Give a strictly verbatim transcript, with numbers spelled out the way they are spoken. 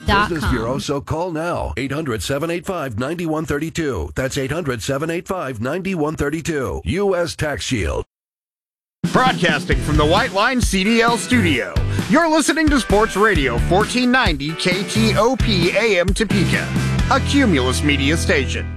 dot Business com. Bureau, so call now. eight hundred, seven eight five, nine one three two. That's eight hundred, seven eight five, nine one three two. U S Tax Shield. Broadcasting from the White Line C D L studio, you're listening to Sports Radio fourteen ninety K T O P A M Topeka, a Cumulus Media station.